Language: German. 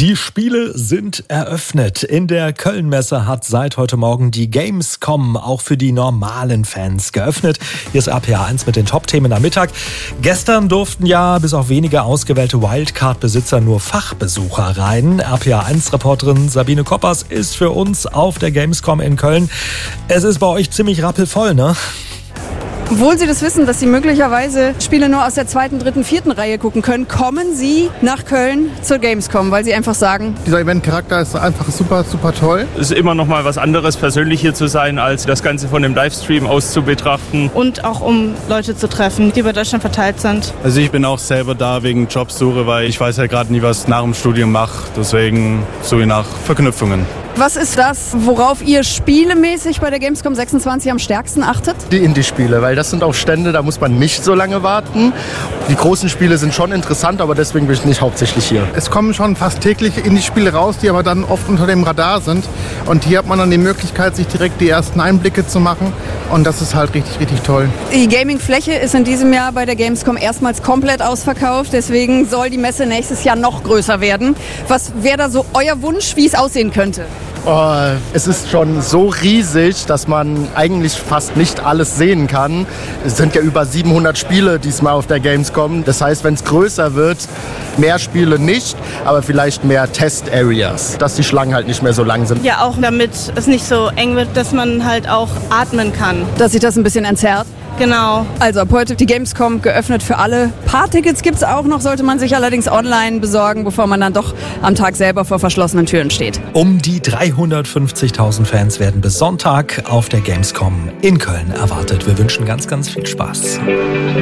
Die Spiele sind eröffnet. In der Köln-Messe hat seit heute Morgen die Gamescom auch für die normalen Fans geöffnet. Hier ist RPA 1 mit den Top-Themen am Mittag. Gestern durften ja bis auf wenige ausgewählte Wildcard-Besitzer nur Fachbesucher rein. RPA 1-Reporterin Sabine Koppers ist für uns auf der Gamescom in Köln. Es ist bei euch ziemlich rappelvoll, ne? Obwohl Sie das wissen, dass Sie möglicherweise Spiele nur aus der 2., 3., 4. Reihe gucken können, kommen Sie nach Köln zur Gamescom, weil Sie einfach sagen, dieser Event-Charakter ist einfach super, super toll. Es ist immer noch mal was anderes, persönlich hier zu sein, als das Ganze von dem Livestream aus zu betrachten. Und auch um Leute zu treffen, die über Deutschland verteilt sind. Also ich bin auch selber da wegen Jobsuche, weil ich weiß ja gerade nie, was ich nach dem Studium mache. Deswegen suche ich nach Verknüpfungen. Was ist das, worauf ihr spielemäßig bei der Gamescom 26 am stärksten achtet? Die Indie-Spiele, weil das sind auch Stände, da muss man nicht so lange warten. Die großen Spiele sind schon interessant, aber deswegen bin ich nicht hauptsächlich hier. Es kommen schon fast täglich Indie-Spiele raus, die aber dann oft unter dem Radar sind. Und hier hat man dann die Möglichkeit, sich direkt die ersten Einblicke zu machen. Und das ist halt richtig, richtig toll. Die Gaming-Fläche ist in diesem Jahr bei der Gamescom erstmals komplett ausverkauft. Deswegen soll die Messe nächstes Jahr noch größer werden. Was wäre da so euer Wunsch, wie es aussehen könnte? Es ist schon so riesig, dass man eigentlich fast nicht alles sehen kann. Es sind ja über 700 Spiele diesmal auf der Gamescom. Das heißt, wenn es größer wird, mehr Spiele nicht, aber vielleicht mehr Test-Areas, dass die Schlangen halt nicht mehr so lang sind. Ja, auch damit es nicht so eng wird, dass man halt auch atmen kann. Dass sich das ein bisschen entzerrt? Genau. Also ab heute die Gamescom geöffnet für alle. Paar-Tickets gibt es auch noch, sollte man sich allerdings online besorgen, bevor man dann doch am Tag selber vor verschlossenen Türen steht. Um die 350.000 Fans werden bis Sonntag auf der Gamescom in Köln erwartet. Wir wünschen ganz, ganz viel Spaß.